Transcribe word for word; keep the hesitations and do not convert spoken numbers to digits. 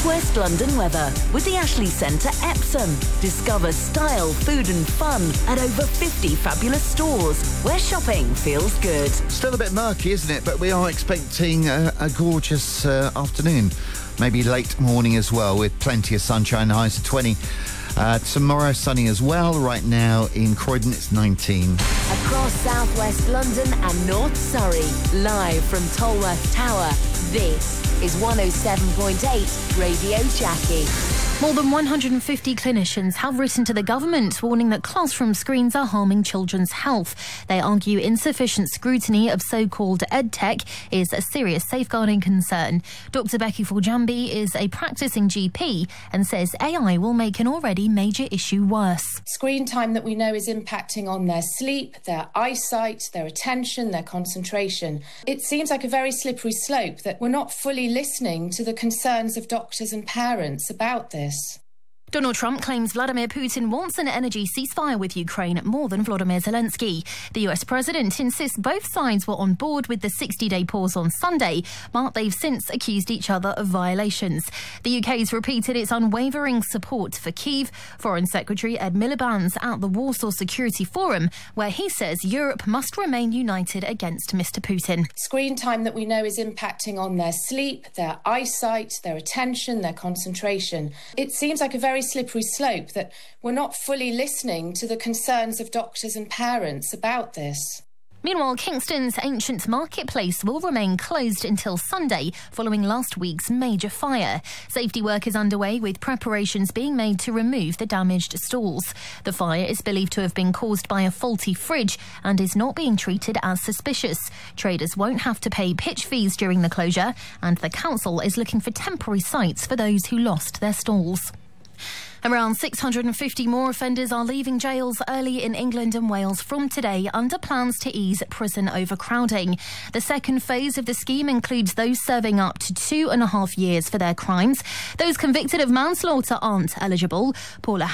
South West London weather with the Ashley Centre Epsom. Discover style, food and fun at over fifty fabulous stores where shopping feels good. Still a bit murky, isn't it? But we are expecting a, a gorgeous uh, afternoon. Maybe late morning as well, with plenty of sunshine, highs of twenty. Uh, tomorrow sunny as well. Right now in Croydon it's nineteen. Across South West London and North Surrey, live from Tolworth Tower, this is one oh seven point eight Radio Jackie. More than one hundred fifty clinicians have written to the government warning that classroom screens are harming children's health. They argue insufficient scrutiny of so-called EdTech is a serious safeguarding concern. Doctor Becky Foljambi is a practicing G P and says A I will make an already major issue worse. Screen time that we know is impacting on their sleep, their eyesight, their attention, their concentration. It seems like a very slippery slope that we're not fully listening to the concerns of doctors and parents about this. Donald Trump claims Vladimir Putin wants an energy ceasefire with Ukraine more than Volodymyr Zelensky. The U S president insists both sides were on board with the sixty-day pause on Sunday, but they've since accused each other of violations. The U K's repeated its unwavering support for Kyiv. Foreign Secretary Ed Miliband's at the Warsaw Security Forum, where he says Europe must remain united against Mister Putin. Screen time that we know is impacting on their sleep, their eyesight, their attention, their concentration. It seems like a very slippery slope that we're not fully listening to the concerns of doctors and parents about this. Meanwhile, Kingston's ancient marketplace will remain closed until Sunday following last week's major fire. Safety work is underway with preparations being made to remove the damaged stalls. The fire is believed to have been caused by a faulty fridge and is not being treated as suspicious. Traders won't have to pay pitch fees during the closure, and the council is looking for temporary sites for those who lost their stalls. Around six hundred fifty more offenders are leaving jails early in England and Wales from today under plans to ease prison overcrowding. The second phase of the scheme includes those serving up to two and a half years for their crimes. Those convicted of manslaughter aren't eligible. Paula